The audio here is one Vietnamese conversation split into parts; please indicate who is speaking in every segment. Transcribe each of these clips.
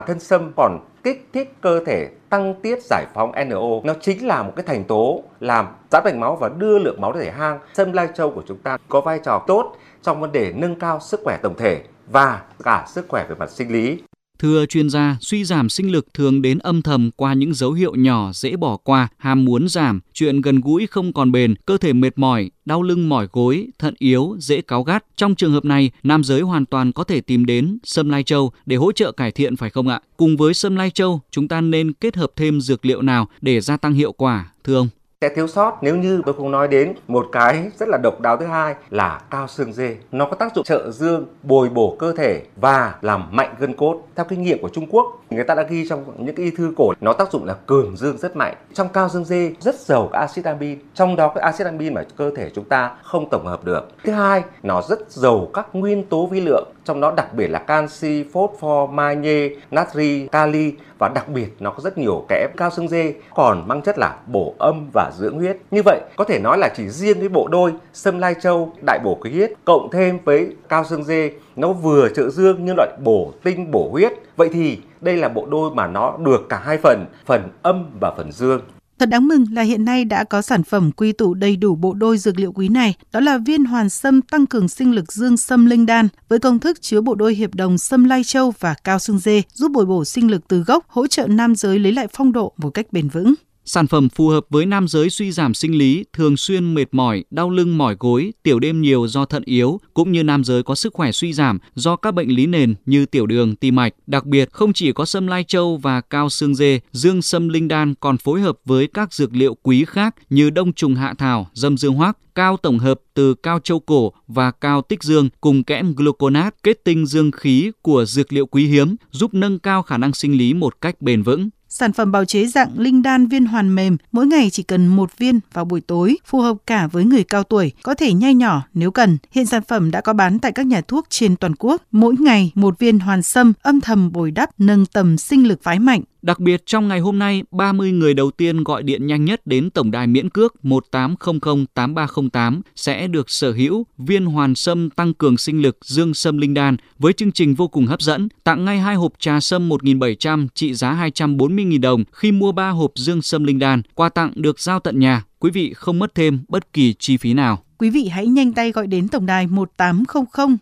Speaker 1: Thân sâm còn kích thích cơ thể tăng tiết giải phóng NO. Nó chính là một cái thành tố làm giãn mạch máu và đưa lượng máu đến thể hang. Sâm lai châu của chúng ta có vai trò tốt trong vấn đề nâng cao sức khỏe tổng thể và cả sức khỏe về mặt sinh lý.
Speaker 2: Thưa chuyên gia, suy giảm sinh lực thường đến âm thầm qua những dấu hiệu nhỏ dễ bỏ qua, ham muốn giảm, chuyện gần gũi không còn bền, cơ thể mệt mỏi, đau lưng mỏi gối, thận yếu, dễ cáu gắt. Trong trường hợp này, nam giới hoàn toàn có thể tìm đến sâm lai châu để hỗ trợ cải thiện phải không ạ? Cùng với sâm lai châu, chúng ta nên kết hợp thêm dược liệu nào để gia tăng hiệu quả, thưa ông?
Speaker 1: Sẽ thiếu sót nếu như tôi không nói đến một cái rất là độc đáo thứ hai là cao xương dê. Nó có tác dụng trợ dương, bồi bổ cơ thể và làm mạnh gân cốt. Theo kinh nghiệm của Trung Quốc, người ta đã ghi trong những cái y thư cổ, nó tác dụng là cường dương rất mạnh. Trong cao xương dê rất giàu các axit amin, trong đó cái axit amin mà cơ thể chúng ta không tổng hợp được. Thứ hai, nó rất giàu các nguyên tố vi lượng, trong đó đặc biệt là canxi, phosphor, magie, natri, kali và đặc biệt nó có rất nhiều kẽm. Cao xương dê còn mang chất là bổ âm và dưỡng huyết. Như vậy có thể nói là chỉ riêng cái bộ đôi sâm lai châu đại bổ khí huyết cộng thêm với cao xương dê, nó vừa trợ dương nhưng lại bổ tinh bổ huyết. Vậy thì đây là bộ đôi mà nó được cả hai phần âm và phần dương.
Speaker 3: Thật đáng mừng là hiện nay đã có sản phẩm quy tụ đầy đủ bộ đôi dược liệu quý này, đó là viên hoàn sâm tăng cường sinh lực dương sâm linh đan với công thức chứa bộ đôi hiệp đồng sâm lai châu và cao xương dê, giúp bồi bổ sinh lực từ gốc, hỗ trợ nam giới lấy lại phong độ một cách bền vững.
Speaker 2: Sản phẩm phù hợp với nam giới suy giảm sinh lý, thường xuyên mệt mỏi, đau lưng mỏi gối, tiểu đêm nhiều do thận yếu, cũng như nam giới có sức khỏe suy giảm do các bệnh lý nền như tiểu đường, tim mạch. Đặc biệt, không chỉ có sâm lai châu và cao xương dê, dương sâm linh đan còn phối hợp với các dược liệu quý khác như đông trùng hạ thảo, dâm dương hoắc, cao tổng hợp từ cao châu cổ và cao tích dương cùng kẽm gluconat, kết tinh dương khí của dược liệu quý hiếm, giúp nâng cao khả năng sinh lý một cách bền vững.
Speaker 3: Sản phẩm bào chế dạng linh đan viên hoàn mềm, mỗi ngày chỉ cần 1 viên vào buổi tối, phù hợp cả với người cao tuổi, có thể nhai nhỏ nếu cần. Hiện sản phẩm đã có bán tại các nhà thuốc trên toàn quốc. Mỗi ngày 1 viên hoàn sâm âm thầm bồi đắp, nâng tầm sinh lực phái mạnh.
Speaker 2: Đặc biệt trong ngày hôm nay, 30 người đầu tiên gọi điện nhanh nhất đến tổng đài miễn cước 1800 8308 sẽ được sở hữu viên hoàn sâm tăng cường sinh lực dương sâm linh đan với chương trình vô cùng hấp dẫn, tặng ngay 2 hộp trà sâm 1.700 trị giá 240.000 đồng khi mua 3 hộp dương sâm linh đan. Quà tặng được giao tận nhà, quý vị không mất thêm bất kỳ chi phí nào.
Speaker 3: Quý vị hãy nhanh tay gọi đến tổng đài 1800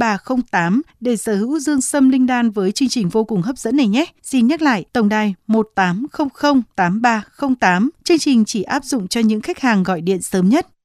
Speaker 3: 8308 để sở hữu dương sâm linh đan với chương trình vô cùng hấp dẫn này nhé. Xin nhắc lại, tổng đài 1800 8308. Chương trình chỉ áp dụng cho những khách hàng gọi điện sớm nhất.